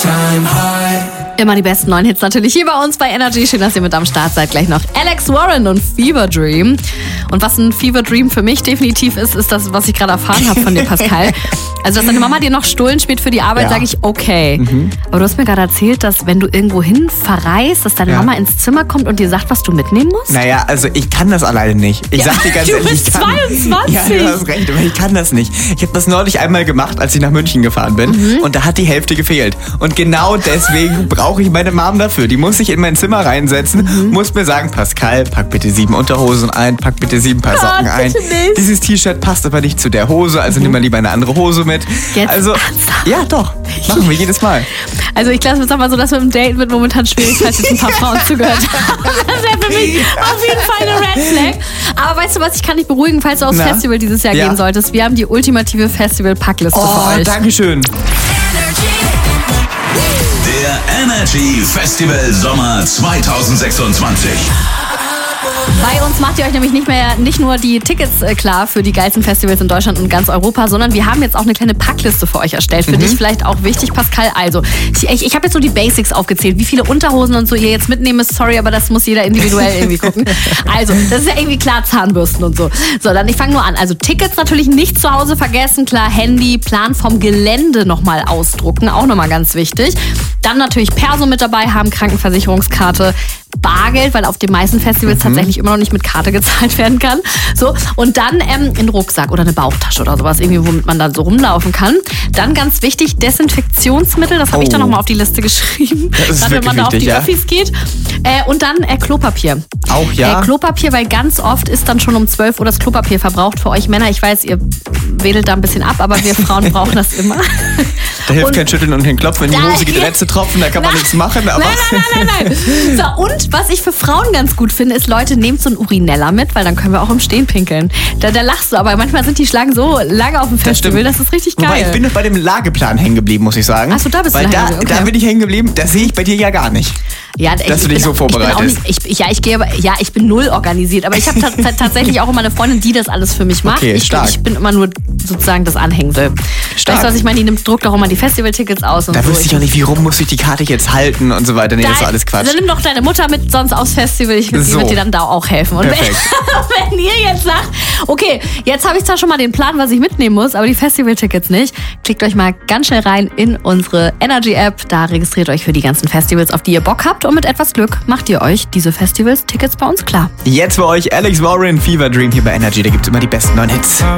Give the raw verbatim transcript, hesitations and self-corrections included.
time high. Immer die besten neuen Hits natürlich hier bei uns bei Energy. Schön, dass ihr mit am Start seid. Gleich noch Alex Warren und Fever Dream. Und was ein Fever Dream für mich definitiv ist, ist das, was ich gerade erfahren habe von dir, Pascal. Also, dass deine Mama dir noch Stullen spielt für die Arbeit, ja. Sage ich okay. Mhm. Aber du hast mir gerade erzählt, dass wenn du irgendwo hin verreist, dass deine ja. Mama ins Zimmer kommt und dir sagt, was du mitnehmen musst? Naja, also ich kann das alleine nicht. Ich ja, sag dir ganz du ehrlich, bist ich kann, zweiundzwanzig. Ja, du hast recht, aber ich kann das nicht. Ich habe das neulich einmal gemacht, als ich nach München gefahren bin. Mhm. Und da hat die Hälfte gefehlt. Und genau deswegen brauche ich meine Mom dafür. Die muss sich in mein Zimmer reinsetzen, mhm. muss mir sagen, Pascal, pack bitte sieben Unterhosen ein, pack bitte sieben Paar Socken ein. Nicht. Dieses T-Shirt passt aber nicht zu der Hose, also mhm. nimm mal lieber eine andere Hose mit. Jetzt also, ernsthaft? Ja, doch. Machen wir jedes Mal. Also ich glaube, sag mal so, dass mit dem Date wird momentan schwierig, falls jetzt ein paar Frauen zugehört haben. Das wäre für mich auf jeden Fall eine Red Flag. Aber weißt du was, ich kann dich beruhigen, falls du aufs Na? Festival dieses Jahr Ja. gehen solltest. Wir haben die ultimative Festival-Packliste Oh, für euch. Dankeschön. Der Energy Festival Sommer zwanzig sechsundzwanzig. Bei uns macht ihr euch nämlich nicht mehr nicht nur die Tickets äh, klar für die geilsten Festivals in Deutschland und ganz Europa, sondern wir haben jetzt auch eine kleine Packliste für euch erstellt. Für Mhm. dich vielleicht auch wichtig, Pascal. Also, ich, ich, ich habe jetzt so die Basics aufgezählt. Wie viele Unterhosen und so ihr jetzt mitnehmen müsst, sorry, aber das muss jeder individuell irgendwie gucken. Also, das ist ja irgendwie klar, Zahnbürsten und so. So, dann ich fange nur an. Also Tickets natürlich nicht zu Hause vergessen. Klar, Handy, Plan vom Gelände nochmal ausdrucken. Auch nochmal ganz wichtig. Dann natürlich Perso mit dabei haben, Krankenversicherungskarte, Bargeld, weil auf den meisten Festivals mhm. tatsächlich immer noch nicht mit Karte gezahlt werden kann. So, und dann ähm, einen Rucksack oder eine Bauchtasche oder sowas, irgendwie, womit man dann so rumlaufen kann. Dann ganz wichtig, Desinfektionsmittel, das habe Oh. ich dann nochmal auf die Liste geschrieben, Das ist dann, wenn man da auf die wichtig, ja. Öffis geht. Äh, und dann äh, Klopapier. Auch ja. Äh, Klopapier, weil ganz oft ist dann schon um zwölf Uhr das Klopapier verbraucht für euch Männer. Ich weiß, ihr wedelt da ein bisschen ab, aber wir Frauen brauchen das immer. Da hilft Und- kein Schütteln und kein Klopfen. In die Da- Hose geht Rätze tropfen, da kann man Nein. nichts machen. Aber Nein, nein, nein, nein, nein. So, und was ich für Frauen ganz gut finde, ist, Leute, nehmt so einen Urinella mit, weil dann können wir auch im Stehen pinkeln. Da, da lachst du, aber manchmal sind die Schlangen so lange auf dem Festival, das, ist richtig geil. Wobei, ich bin noch bei dem Lageplan hängen geblieben, muss ich sagen. Ach so, da bist du Weil hängen da, geblieben, okay. da bin ich hängen geblieben, das sehe ich bei dir ja gar nicht. Ja, ich, dass du ich dich bin, so vorbereitest. Ich bin auch nicht, ich, ja, ich gehe aber, ja, ich bin null organisiert, aber ich habe ta- ta- tatsächlich auch immer eine Freundin, die das alles für mich macht. Okay, ich, stark. ich bin immer nur sozusagen das Anhängsel. Stark. Weißt du, was ich meine? Die nimmt, druckt auch immer die Festivaltickets aus und Da so. wüsste ich auch nicht, wie rum muss ich die Karte jetzt halten und so weiter. Nee, das ist alles Quatsch. Dann nimm doch deine Mutter mit sonst aufs Festival. Ich, die So. wird dir dann da auch helfen. Und wenn, Perfekt. wenn ihr jetzt sagt, okay, jetzt habe ich zwar schon mal den Plan, was ich mitnehmen muss, aber die Festivaltickets nicht, klickt euch mal ganz schnell rein in unsere Energy-App. Da registriert euch für die ganzen Festivals, auf die ihr Bock habt. Und mit etwas Glück macht ihr euch diese Festivals-Tickets bei uns klar. Jetzt bei euch Alex Warren, Fever Dream hier bei Energy. Da gibt es immer die besten neuen Hits.